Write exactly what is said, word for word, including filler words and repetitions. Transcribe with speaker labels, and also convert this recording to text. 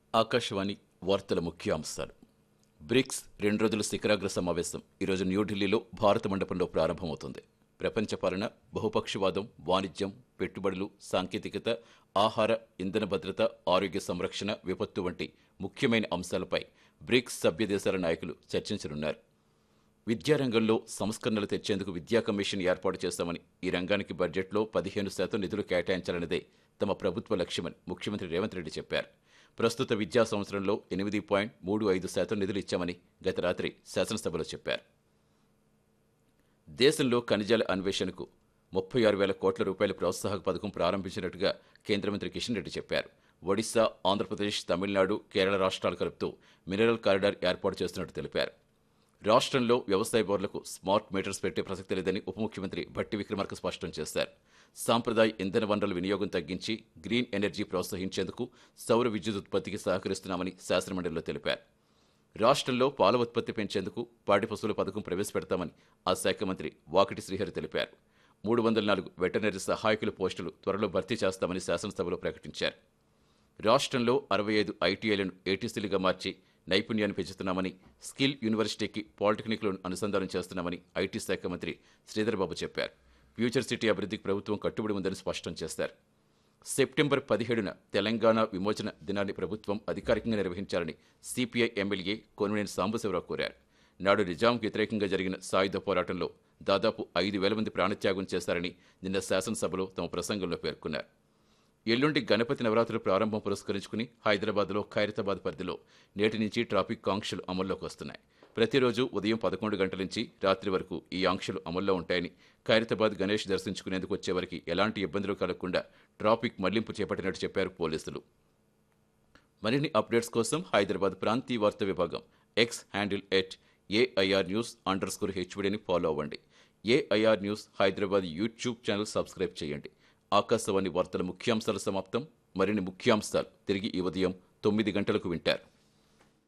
Speaker 1: ఆకాశవాణి వార్తల ముఖ్యాంశాలు. బ్రిక్స్ రెండు రోజుల శిఖరాగ్ర సమావేశం ఈరోజు న్యూఢిల్లీలో భారత మండపంలో ప్రారంభమవుతుంది. ప్రపంచ పాలన, బహుపక్షవాదం, వాణిజ్యం, పెట్టుబడులు, సాంకేతికత, ఆహార, ఇంధన భద్రత, ఆరోగ్య సంరక్షణ, విపత్తు వంటి ముఖ్యమైన అంశాలపై బ్రిక్స్ సభ్య దేశాల నాయకులు చర్చించనున్నారు. విద్యారంగంలో సంస్కరణలు తెచ్చేందుకు విద్యా కమిషన్ ఏర్పాటు చేస్తామని, ఈ రంగానికి బడ్జెట్లో పదిహేను శాతం నిధులు కేటాయించాలన్నదే తమ ప్రభుత్వ లక్ష్యమని ముఖ్యమంత్రి రేవంత్ రెడ్డి చెప్పారు. ప్రస్తుత విద్యా సంవత్సరంలో ఎనిమిది పాయింట్ మూడు ఐదు శాతం నిధులు ఇచ్చామని గత రాత్రి శాసనసభలో చెప్పారు. దేశంలో ఖనిజాల అన్వేషణకు ముప్పై ఆరు వేల కోట్ల రూపాయల ప్రోత్సాహక పథకం ప్రారంభించినట్టుగా కేంద్ర మంత్రి కిషన్ రెడ్డి చెప్పారు. ఒడిశా, ఆంధ్రప్రదేశ్, తమిళనాడు, కేరళ రాష్ట్రాలు కలుపుతూ మినరల్ కారిడార్ ఏర్పాటు చేస్తున్నట్టు తెలిపారు. రాష్ట్రంలో వ్యవసాయ బోర్లకు స్మార్ట్ మీటర్స్ పెట్టే ప్రసక్తి లేదని ఉప ముఖ్యమంత్రి భట్టి విక్రమార్క స్పష్టం చేశారు. సాంప్రదాయ ఇంధన వనరుల వినియోగం తగ్గించి గ్రీన్ ఎనర్జీ ప్రోత్సహించేందుకు సౌర విద్యుత్ ఉత్పత్తికి సహకరిస్తున్నామని శాసనమండలిలో తెలిపారు. రాష్ట్రంలో పాల ఉత్పత్తి పెంచేందుకు పాడి పశువుల పథకం ప్రవేశపెడతామని ఆ శాఖ మంత్రి వాకిటి శ్రీహరి తెలిపారు. మూడు వందల నాలుగు వెటర్నరీ సహాయకుల పోస్టులు త్వరలో భర్తీ చేస్తామని శాసనసభలో ప్రకటించారు. రాష్ట్రంలో అరవై ఐదు ఐటీఐలను ఏటీసీలుగా మార్చి నైపుణ్యాన్ని పెంచుతున్నామని, స్కిల్ యూనివర్సిటీకి పాలిటెక్నిక్లను అనుసంధానం చేస్తున్నామని ఐటీ శాఖ మంత్రి శ్రీధర్బాబు చెప్పారు. ఫ్యూచర్ సిటీ అభివృద్ధికి ప్రభుత్వం కట్టుబడి ఉందని స్పష్టం చేశారు. సెప్టెంబర్ పదిహేడున తెలంగాణ విమోచన దినాన్ని ప్రభుత్వం అధికారికంగా నిర్వహించాలని సిపిఐ ఎమ్మెల్యే కోనమనేని సాంబశివరావు కోరారు. నాడు నిజాంకు వ్యతిరేకంగా జరిగిన సాయుధ పోరాటంలో దాదాపు ఐదు వేల మంది ప్రాణత్యాగం చేశారని నిన్న శాసనసభలో తమ ప్రసంగంలో పేర్కొన్నారు. ఎల్లుండి గణపతి నవరాత్రుల ప్రారంభం పురస్కరించుకుని హైదరాబాద్లో ఖైరతాబాద్ పరిధిలో నేటి నుంచి ట్రాఫిక్ ఆంక్షలు అమల్లోకి వస్తున్నాయి. ప్రతిరోజు ఉదయం పదకొండు గంటల నుంచి రాత్రి వరకు ఈ ఆంక్షలు అమల్లో ఉంటాయని, ఖైరతాబాద్ గణేష్ దర్శించుకునేందుకు వచ్చేవారికి ఎలాంటి ఇబ్బందులు కలగకుండా ట్రాఫిక్ మళ్లింపు చేపట్టినట్టు చెప్పారు పోలీసులు. మరిన్ని అప్డేట్స్ కోసం హైదరాబాద్ ప్రాంతీయ వార్తా విభాగం X handle at AIR news under score హెచ్వీడీని follow అవ్వండి. AIR news Hyderabad YouTube channel subscribe చేయండి. ఆకాశవాణి వార్తల ముఖ్యాంశాలు సమాప్తం. మరిన్ని ముఖ్యాంశాలు తిరిగి ఈ ఉదయం తొమ్మిది గంటలకు వింటారు.